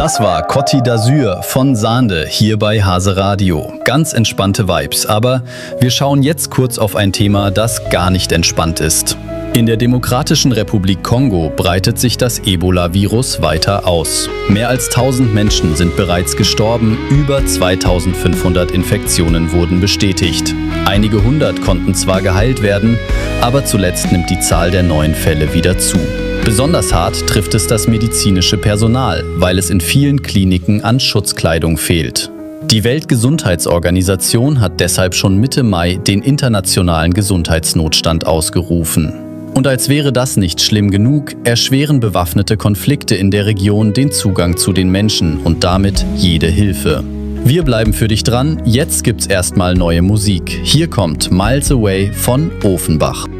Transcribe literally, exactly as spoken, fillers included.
Das war Côte d'Azur von Sande hier bei Hase Radio. Ganz entspannte Vibes, aber wir schauen jetzt kurz auf ein Thema, das gar nicht entspannt ist. In der Demokratischen Republik Kongo breitet sich das Ebola-Virus weiter aus. Mehr als tausend Menschen sind bereits gestorben, über zweitausendfünfhundert Infektionen wurden bestätigt. Einige hundert konnten zwar geheilt werden, aber zuletzt nimmt die Zahl der neuen Fälle wieder zu. Besonders hart trifft es das medizinische Personal, weil es in vielen Kliniken an Schutzkleidung fehlt. Die Weltgesundheitsorganisation hat deshalb schon Mitte Mai den internationalen Gesundheitsnotstand ausgerufen. Und als wäre das nicht schlimm genug, erschweren bewaffnete Konflikte in der Region den Zugang zu den Menschen und damit jede Hilfe. Wir bleiben für dich dran, jetzt gibt's erstmal neue Musik. Hier kommt Miles Away von Ofenbach.